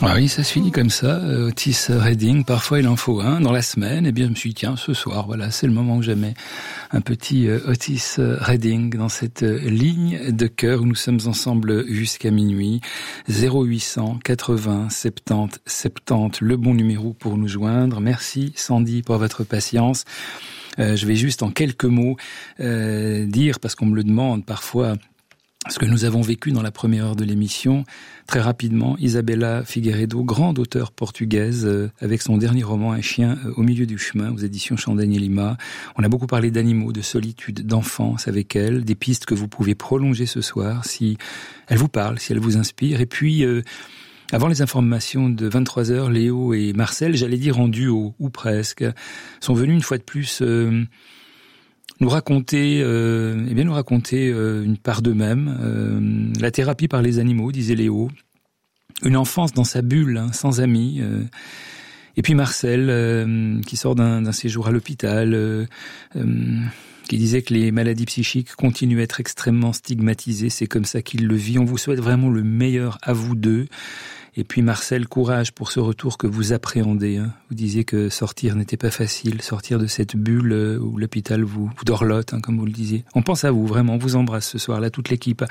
Ah oui, ça se finit comme ça, Otis Redding. Parfois, il en faut un dans la semaine. Eh bien, je me suis dit, tiens, ce soir, voilà, c'est le moment où je mets un petit Otis Redding dans cette ligne de cœur où nous sommes ensemble jusqu'à minuit. 0800 80 70 70, le bon numéro pour nous joindre. Merci, Sandy, pour votre patience. Je vais juste en quelques mots dire, parce qu'on me le demande parfois, ce que nous avons vécu dans la première heure de l'émission. Très rapidement, Isabella Figueiredo, grande auteure portugaise, avec son dernier roman Un chien au milieu du chemin, aux éditions Chandani Lima. On a beaucoup parlé d'animaux, de solitude, d'enfance avec elle, des pistes que vous pouvez prolonger ce soir, si elle vous parle, si elle vous inspire. Et puis, avant les informations de 23h, Léo et Marcel, j'allais dire en duo, ou presque, sont venus une fois de plus nous raconter une part d'eux-mêmes. La thérapie par les animaux, disait Léo. Une enfance dans sa bulle, sans amis. Et puis Marcel, qui sort d'un séjour à l'hôpital, qui disait que les maladies psychiques continuent à être extrêmement stigmatisées. C'est comme ça qu'il le vit. On vous souhaite vraiment le meilleur à vous deux. Et puis Marcel, courage pour ce retour que vous appréhendez. Vous disiez que sortir n'était pas facile, sortir de cette bulle où l'hôpital vous dorlote, comme vous le disiez. On pense à vous, vraiment, on vous embrasse ce soir-là, toute l'équipe.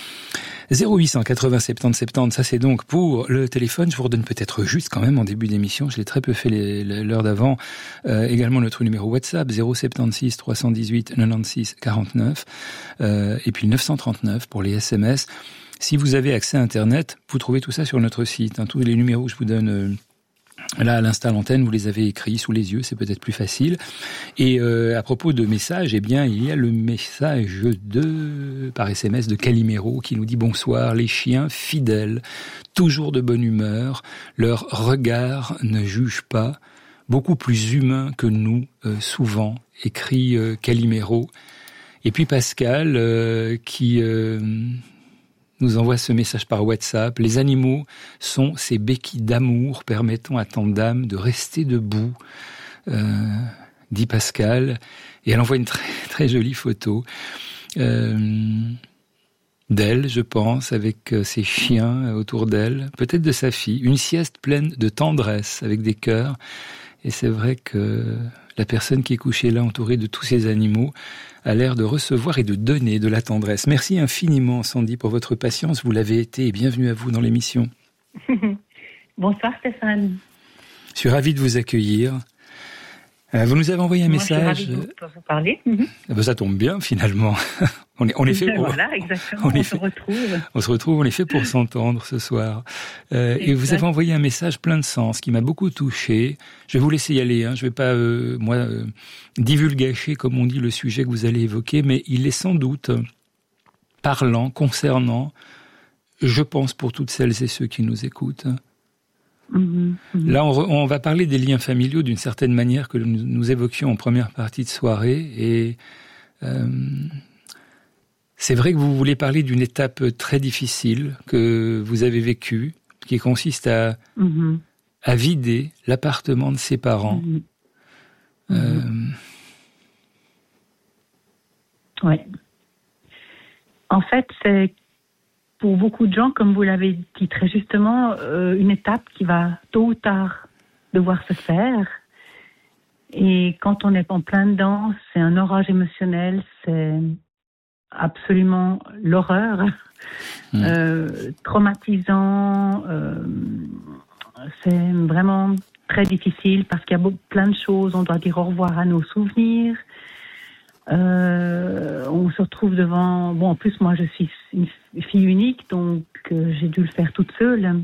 0800 80 70 70, ça c'est donc pour le téléphone. Je vous redonne peut-être juste quand même en début d'émission, je l'ai très peu fait l'heure d'avant, également notre numéro WhatsApp 076 318 96 49 et puis 939 pour les SMS. Si vous avez accès à Internet, vous trouvez tout ça sur notre site. Tous les numéros que je vous donne là à l'instant l'antenne, vous les avez écrits sous les yeux, c'est peut-être plus facile. Et à propos de messages, eh bien, il y a le message par SMS de Calimero qui nous dit « Bonsoir, les chiens fidèles, toujours de bonne humeur, leur regard ne juge pas, beaucoup plus humain que nous, souvent », écrit Calimero. Et puis Pascal qui nous envoie ce message par WhatsApp. Les animaux sont ces béquilles d'amour permettant à tant d'âmes de rester debout, dit Pascal. Et elle envoie une très, très jolie photo d'elle, je pense, avec ses chiens autour d'elle, peut-être de sa fille. Une sieste pleine de tendresse avec des cœurs. Et c'est vrai que la personne qui est couchée là, entourée de tous ces animaux, a l'air de recevoir et de donner de la tendresse. Merci infiniment, Sandy, pour votre patience. Vous l'avez été et bienvenue à vous dans l'émission. Bonsoir, Stéphane. Je suis ravi de vous accueillir. Vous nous avez envoyé un message. Je suis ravi de vous parler. Ça tombe bien, finalement. On est fait pour... Voilà, exactement. On se retrouve. On se retrouve, on est fait pour s'entendre ce soir. Et vous avez envoyé un message plein de sens qui m'a beaucoup touché. Je vais vous laisser y aller. Je vais pas, divulgacher, comme on dit, le sujet que vous allez évoquer, mais il est sans doute parlant, concernant, je pense, pour toutes celles et ceux qui nous écoutent. Là, on va parler des liens familiaux d'une certaine manière que nous évoquions en première partie de soirée. Et c'est vrai que vous voulez parler d'une étape très difficile que vous avez vécue, qui consiste à vider l'appartement de ses parents. Oui. En fait, c'est pour beaucoup de gens, comme vous l'avez dit très justement, une étape qui va tôt ou tard devoir se faire. Et quand on est en plein dedans, c'est un orage émotionnel, c'est absolument l'horreur, traumatisant, c'est vraiment très difficile parce qu'il y a plein de choses, on doit dire au revoir à nos souvenirs. On se retrouve devant... Bon, en plus, moi, je suis une fille unique, donc j'ai dû le faire toute seule.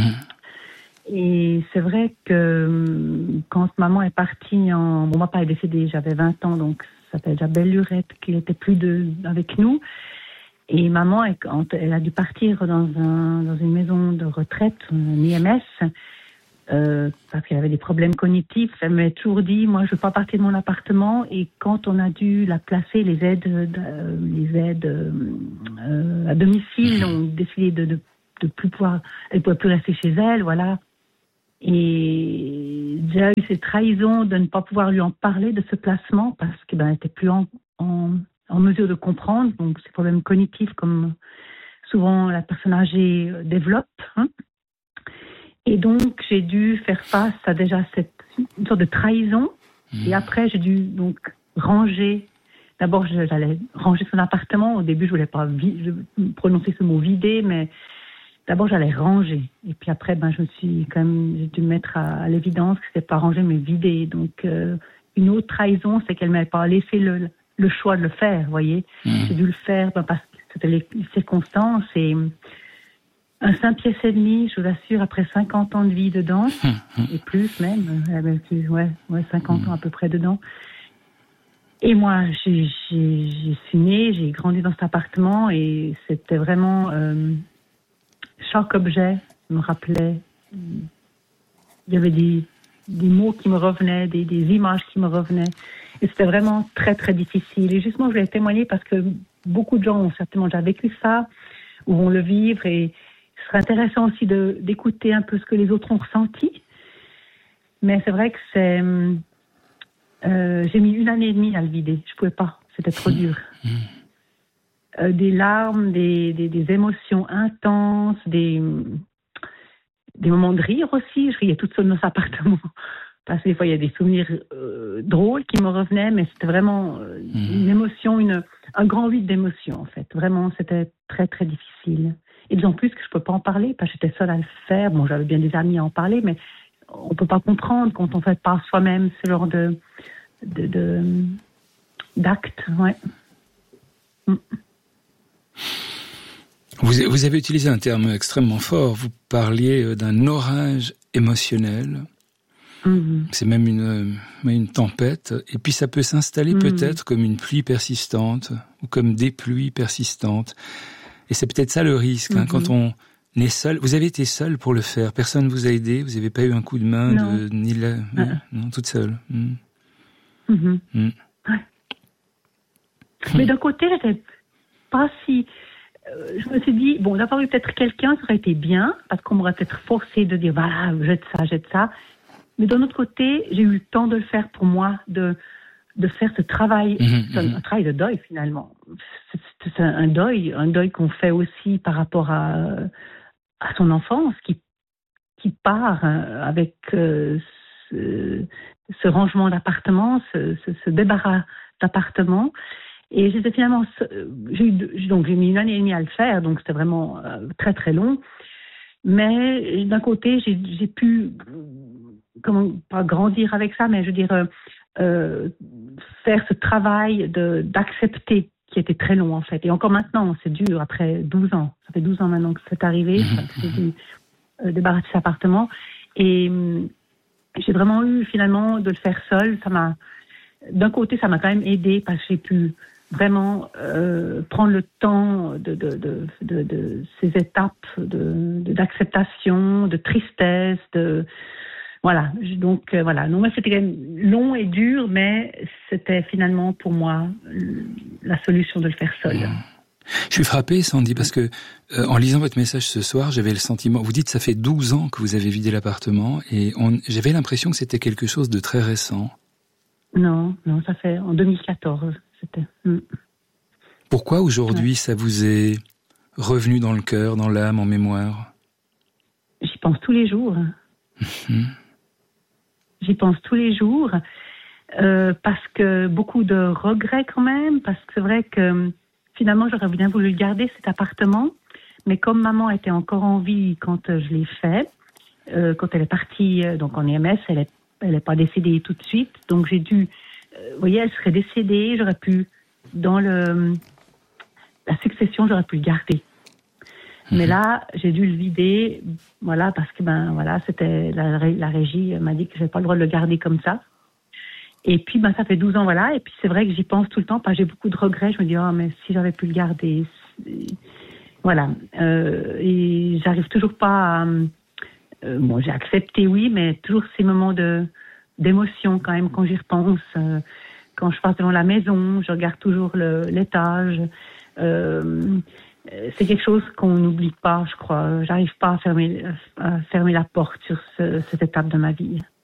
Et c'est vrai que quand maman est partie Bon, mon papa est décédé, j'avais 20 ans, donc ça fait déjà belle lurette qu'il n'était plus avec nous. Et maman, quand elle a dû partir dans une maison de retraite, un IMS, parce qu'elle avait des problèmes cognitifs, elle m'avait toujours dit, moi je veux pas partir de mon appartement. Et quand on a dû la placer, les aides à domicile ont décidé de plus pouvoir, elle pouvait plus rester chez elle, voilà. Et j'ai eu cette trahison de ne pas pouvoir lui en parler de ce placement parce que elle était plus en mesure de comprendre, donc ces problèmes cognitifs comme souvent la personne âgée développe, Et donc, j'ai dû faire face à déjà une sorte de trahison. Et après, j'ai dû donc ranger. D'abord, j'allais ranger son appartement. Au début, je voulais pas prononcer ce mot vider, mais d'abord, j'allais ranger. Et puis après, j'ai dû me mettre à l'évidence que c'était pas ranger, mais vider. Donc, une autre trahison, c'est qu'elle m'avait pas laissé le choix de le faire, vous voyez. J'ai dû le faire parce que c'était les circonstances. Et un 5 pièces et demi, je vous assure, après 50 ans de vie dedans, et plus même, 50 ans à peu près dedans. Et moi, j'ai suis née, j'ai grandi dans cet appartement et c'était vraiment chaque objet me rappelait. Il y avait des mots qui me revenaient, des images qui me revenaient. Et c'était vraiment très, très difficile. Et justement, je voulais témoigner parce que beaucoup de gens ont certainement déjà vécu ça, ou vont le vivre. Et ce serait intéressant aussi d'écouter un peu ce que les autres ont ressenti. Mais c'est vrai que j'ai mis 1 année et demie à le vider. Je pouvais pas. C'était trop dur. Des larmes, des émotions intenses, des moments de rire aussi. Je riais toute seule dans cet appartement. Parce que des fois, il y a des souvenirs drôles qui me revenaient, mais c'était vraiment une émotion, un grand vide d'émotions, en fait. Vraiment, c'était très, très difficile. Et d'autant plus que je ne peux pas en parler, parce que j'étais seule à le faire. Bon, j'avais bien des amis à en parler, mais on ne peut pas comprendre quand on ne fait pas soi-même ce genre d'actes. Ouais. Vous avez utilisé un terme extrêmement fort. Vous parliez d'un orage émotionnel. C'est même une tempête. Et puis ça peut s'installer peut-être comme une pluie persistante ou comme des pluies persistantes. Et c'est peut-être ça le risque, quand on est seul. Vous avez été seul pour le faire. Personne ne vous a aidé. Vous n'avez pas eu un coup de main non, toute seule. Ouais. Mais d'un côté, j'étais pas si. Je me suis dit, bon, d'avoir eu peut-être quelqu'un, ça aurait été bien, parce qu'on m'aurait peut-être forcé de dire, voilà, jette ça. Mais d'un autre côté, j'ai eu le temps de le faire pour moi, de faire ce travail, un travail de deuil finalement. C'est un deuil qu'on fait aussi par rapport à son enfance, qui part avec ce rangement d'appartement, ce débarras d'appartement. Et j'étais finalement, j'ai mis 1 année et demie à le faire, donc c'était vraiment très très long. Mais d'un côté, j'ai pu, pas grandir avec ça, mais je veux dire, faire ce travail d'accepter, qui était très long en fait. Et encore maintenant, c'est dur, après 12 ans. Ça fait 12 ans maintenant que c'est arrivé, que j'ai dû débarrasser cet appartement. Et j'ai vraiment eu finalement de le faire seule. D'un côté, ça m'a quand même aidée parce que j'ai pu vraiment prendre le temps de ces étapes d'acceptation, de tristesse, voilà. Donc voilà. Donc moi, c'était quand même long et dur, mais c'était finalement pour moi la solution de le faire seul. Je suis frappé, Sandy, parce que en lisant votre message ce soir, j'avais le sentiment. Vous dites ça fait 12 ans que vous avez vidé l'appartement, et j'avais l'impression que c'était quelque chose de très récent. Non, ça fait en 2014. C'était. Pourquoi aujourd'hui ça vous est revenu dans le cœur, dans l'âme, en mémoire? J'y pense tous les jours. J'y pense tous les jours parce que beaucoup de regrets quand même, parce que c'est vrai que finalement j'aurais bien voulu le garder cet appartement, mais comme maman était encore en vie quand je l'ai fait, quand elle est partie donc en EMS, elle est pas décédée tout de suite, donc j'ai dû, vous voyez, elle serait décédée, j'aurais pu dans la succession, j'aurais pu le garder. Mais là, j'ai dû le vider, voilà, parce que c'était la régie m'a dit que j'avais pas le droit de le garder comme ça. Et puis ça fait 12 ans, voilà. Et puis c'est vrai que j'y pense tout le temps, parce que j'ai beaucoup de regrets. Je me dis mais si j'avais pu le garder, voilà. Et j'arrive toujours pas à. J'ai accepté, oui, mais toujours ces moments d'émotion quand même quand j'y repense. Quand je passe devant la maison, je regarde toujours l'étage. C'est quelque chose qu'on n'oublie pas, je crois. J'arrive pas à fermer la porte sur cette étape de ma vie.